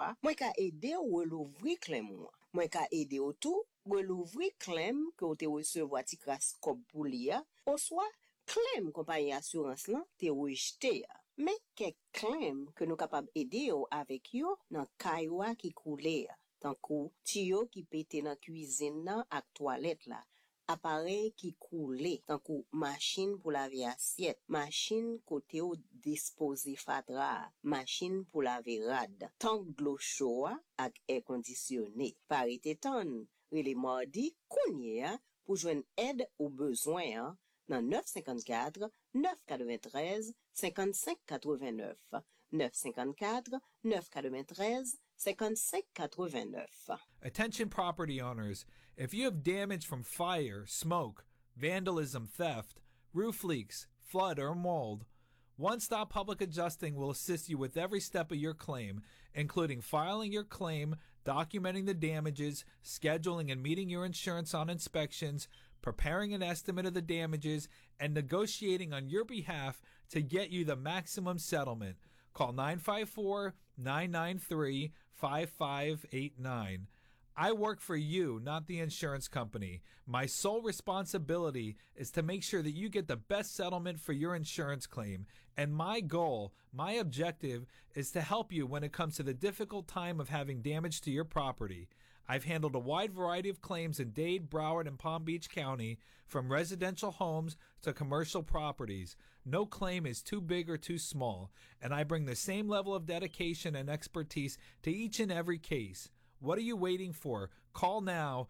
choix, moi ka aider ou l'ouvrir claim moi. Moi ka aider ou tout ou l'ouvrir claim que ou te recevoir ti crascob pour lia, ou soit claim compagnie assurance là te rejeté. Mais quelques claim que nous capable aider avec yo dans kaywa qui coulé. Tant que tuyau qui pété dans cuisine nan ak toilette là. Appareil qui coulé, tant que machine pour laver assiette, machine côté ou disposer fatra, machine pour laver rad, tank de l'eau chaude ak air conditionné. Parité ton, les mardi kounye pour joindre aide ou besoin dans 954 993 55 89 954 993 5589. Attention property owners, if you have damage from fire, smoke, vandalism, theft, roof leaks, flood, or mold, One Stop Public Adjusting will assist you with every step of your claim, including filing your claim, documenting the damages, scheduling and meeting your insurance on inspections, preparing an estimate of the damages, and negotiating on your behalf to get you the maximum settlement. Call 954-993-5589. I work for you, not the insurance company. My sole responsibility is to make sure that you get the best settlement for your insurance claim. And my goal, my objective, is to help you when it comes to the difficult time of having damage to your property. I've handled a wide variety of claims in Dade, Broward, and Palm Beach County, from residential homes to commercial properties. No claim is too big or too small, and I bring the same level of dedication and expertise to each and every case. What are you waiting for? Call now,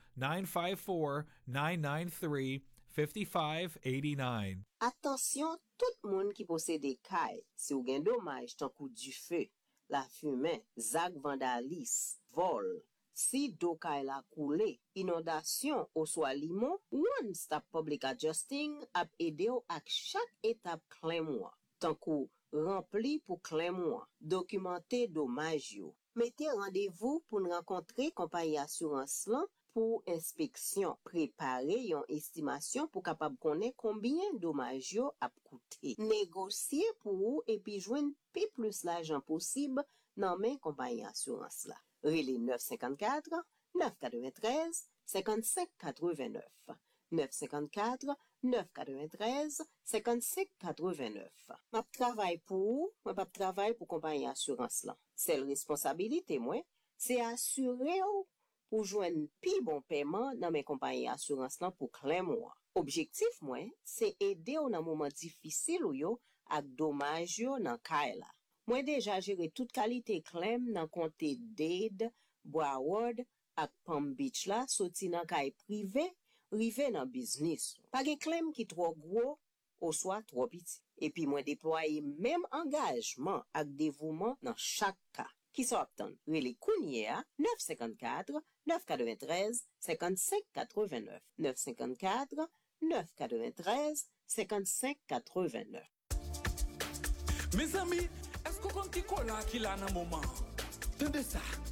954-993-5589. Attention, tout moun qui possède kay, si ou gen dommage tan kou du feu, la fumée, zak vandalisme, vol, si do kay la koule, inondation ou soit limon, One Stop Public Adjusting ap ede ou ak chaque étape claim moi. Tan kou rempli pour claim moi, documenter dommage yo. Mettez rendez-vous pour nous rencontrer compagnie assurance là pour inspection. Préparer une estimation pour capable connaître combien dommage yo a coûté. Négocier pour vous et puis joindre plus l'argent possible dans mes compagnie assurance là. Relais 954 993 55 89. 954 993 55 89. M'a travail pour moi pas travail pour compagnie assurance là. C'est responsabilité moi, c'est assurer pour joindre pi bon paiement dans mes compagnies assurance là pour claim moi. Objectif moi, c'est aider dans moment difficile ou yo ak dommage yo dans kay la. Moi déjà gérer toute qualité claim dans comté Dade, Broward ak Palm Beach là, sorti dans kay privé, rive dans business. Pas de claim qui trop gros ou soit trop petit. Et puis moi déployer même engagement ak dévouement dans chaque cas. Qui s'obtient? Relais Kounye 954 993 55 89. 954 993 55 89. Mes amis, est-ce qu'on compte qui colla qui là dans moment? Tendez ça.